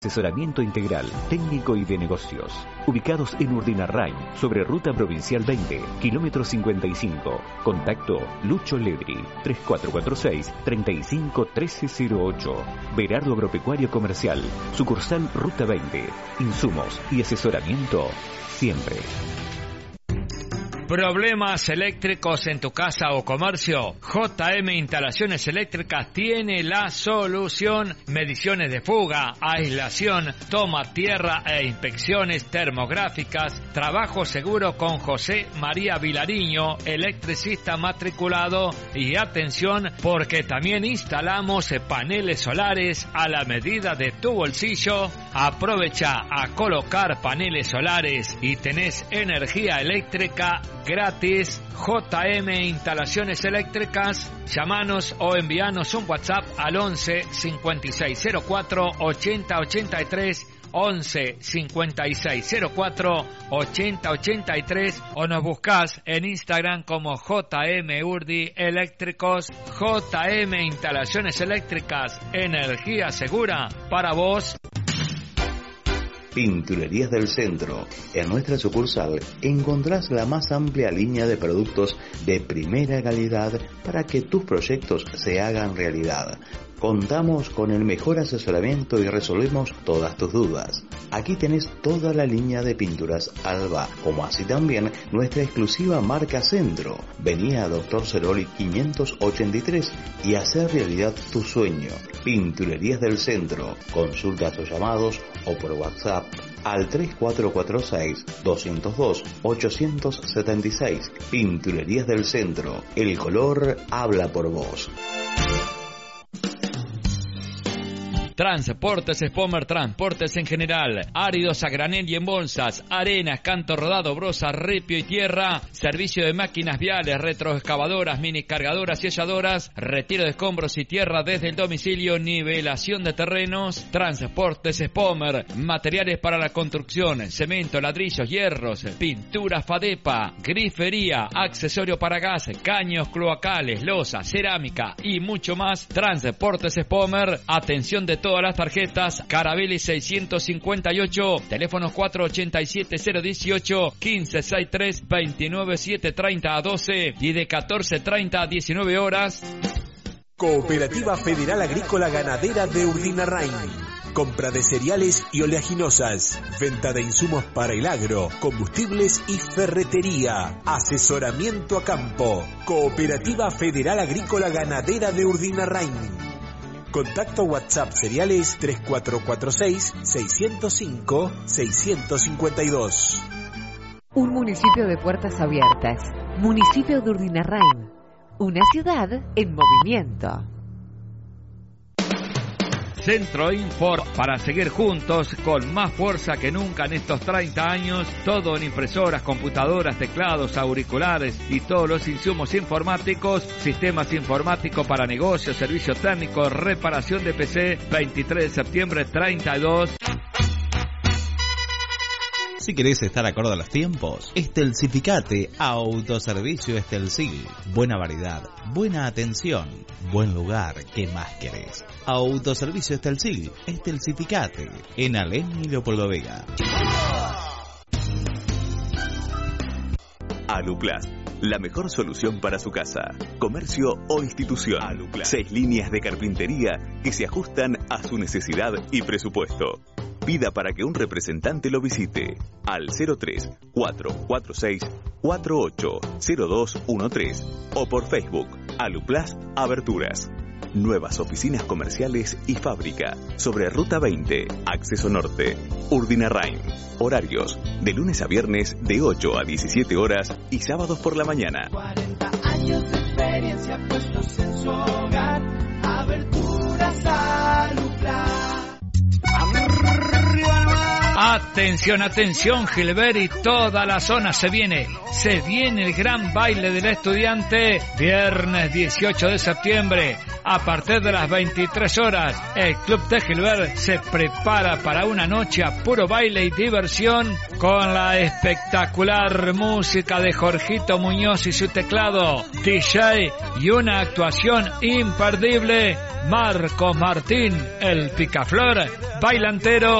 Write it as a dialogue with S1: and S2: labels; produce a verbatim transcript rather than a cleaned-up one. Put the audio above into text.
S1: Asesoramiento integral, técnico y de negocios. Ubicados en Urdinarrain, sobre Ruta Provincial veinte, kilómetro cincuenta y cinco. Contacto Lucho Ledri, tres cuatro cuatro seis, tres cinco uno tres cero ocho. Berardo Agropecuario Comercial, sucursal Ruta veinte. Insumos y asesoramiento siempre.
S2: ¿Problemas eléctricos en tu casa o comercio? J M Instalaciones Eléctricas tiene la solución. Mediciones de fuga, aislación, toma tierra e inspecciones termográficas. Trabajo seguro con José María Vilariño, electricista matriculado. Y atención, porque también instalamos paneles solares a la medida de tu bolsillo. Aprovecha a colocar paneles solares y tenés energía eléctrica gratis. J M Instalaciones Eléctricas. Llamanos o envíanos un WhatsApp al once cincuenta y seis cero cuatro ochenta ochenta y tres, once cincuenta y seis cero cuatro ochenta ochenta y tres, o nos buscás en Instagram como J M Urdi Eléctricos. J M Instalaciones Eléctricas, energía segura para vos.
S3: Pinturerías del Centro. En nuestra sucursal encontrás la más amplia línea de productos de primera calidad para que tus proyectos se hagan realidad. Contamos con el mejor asesoramiento y resolvemos todas tus dudas. Aquí tenés toda la línea de pinturas Alba, como así también nuestra exclusiva marca Centro. Vení a Doctor Ceroli quinientos ochenta y tres y hacer realidad tu sueño. Pinturerías del Centro. Consultas o llamados o por WhatsApp al tres cuatro cuatro seis, dos cero dos, ocho siete seis. Pinturerías del Centro. El color habla por vos.
S2: Transportes Spomer, transportes en general, áridos a granel y en bolsas, arenas, canto rodado, brosa, ripio y tierra, servicio de máquinas viales, retroexcavadoras, mini cargadoras y halladoras, retiro de escombros y tierra desde el domicilio, nivelación de terrenos. Transportes Spomer, materiales para la construcción, cemento, ladrillos, hierros, pintura Fadepa, grifería, accesorio para gas, caños cloacales, losa, cerámica y mucho más. Transportes Spomer, atención de todas las tarjetas. Carabelli seiscientos cincuenta y ocho, teléfonos cuatro ochenta y siete cero dieciocho, quince sesenta y tres, veintinueve siete treinta a doce y de catorce treinta a diecinueve horas.
S4: Cooperativa Federal Agrícola Ganadera de Urdinarrain. Compra de cereales y oleaginosas, venta de insumos para el agro, combustibles y ferretería, asesoramiento a campo. Cooperativa Federal Agrícola Ganadera de Urdinarrain. Contacto WhatsApp cereales tres cuatro cuatro seis, seis cero cinco, seis cinco dos.
S5: Un municipio de puertas abiertas. Municipio de Urdinarrain. Una ciudad en movimiento.
S2: Centro Import, para seguir juntos con más fuerza que nunca en estos treinta años, todo en impresoras, computadoras, teclados, auriculares y todos los insumos informáticos, sistemas informáticos para negocios, servicio técnico, reparación de P C, veintitrés de septiembre treinta y dos.
S6: Si querés estar acorde a los tiempos, Estelcificate, autoservicio Estelcil. Buena variedad, buena atención, buen lugar, ¿qué más querés? Autoservicio Estelcil, Estelcificate, en Alem y Leopoldo Vega.
S7: Aluplast, la mejor solución para su casa, comercio o institución. Aluplast. Seis líneas de carpintería que se ajustan a su necesidad y presupuesto. Pida para que un representante lo visite al cero tres, cuatro cuatro seis, cuatro ocho cero dos uno tres o por Facebook Aluplast Aberturas. Nuevas oficinas comerciales y fábrica sobre Ruta veinte, Acceso Norte, Urdinarrain. Horarios de lunes a viernes de ocho a diecisiete horas y sábados por la mañana.
S8: cuarenta años de experiencia puestos en su hogar. Aberturas Aluplast.
S2: Atención, atención, Gilbert y toda la zona, se viene, se viene el gran baile del estudiante, viernes dieciocho de septiembre, a partir de las veintitrés horas, el Club de Gilbert se prepara para una noche a puro baile y diversión, con la espectacular música de Jorgito Muñoz y su teclado, D J y una actuación imperdible Marco Martín, el picaflor, bailantero